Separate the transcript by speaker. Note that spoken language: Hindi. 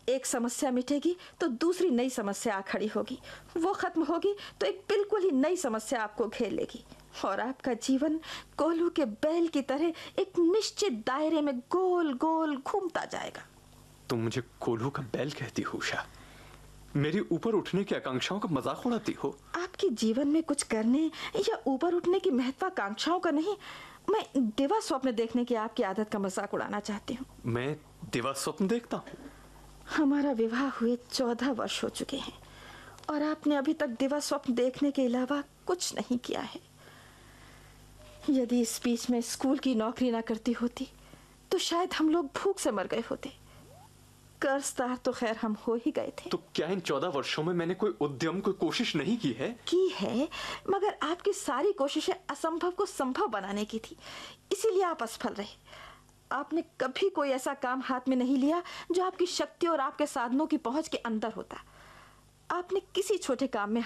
Speaker 1: एक समस्या मिटेगी तो दूसरी नई समस्या आ खड़ी होगी, वो खत्म होगी तो एक बिल्कुल ही नई समस्या आपको घेर लेगी और आपका जीवन कोल्हू के बैल की तरह एक निश्चित दायरे में गोल गोल घूमता जाएगा।
Speaker 2: तुम मुझे कोल्हू का बैल कहती हो उषा? मेरी ऊपर उठने की आकांक्षाओं का मजाक उड़ाती हो?
Speaker 1: आपके जीवन में कुछ करने या ऊपर उठने की महत्वाकांक्षाओं का नहीं, मैं दिवा स्वप्न देखने की आपकी आदत का मजाक उड़ाना चाहती हूँ।
Speaker 2: मैं दिवा स्वप्न देखता हूँ?
Speaker 1: हमारा विवाह हुए 14 वर्ष हो चुके हैं और आपने अभी तक दिवा स्वप्न देखने के अलावा कुछ नहीं किया है। यदि इस बीच में स्कूल की नौकरी ना करती होती तो शायद हम लोग भूख से मर गए होते। कर्जदार तो खैर हम हो ही गए थे।
Speaker 2: तो क्या इन 14 वर्षों में मैंने कोई उद्यम, कोई कोशिश नहीं की है?
Speaker 1: की है, मगर आपकी सारी कोशिशें असंभव को संभव बनाने की थी, इसीलिए आप असफल रहे। आपने कभी कोई ऐसा काम हाथ में नहीं लिया जो आपकी शक्ति और आपके साधनों की पहुंच के अंदर होता। आपने किसी छोटे काम में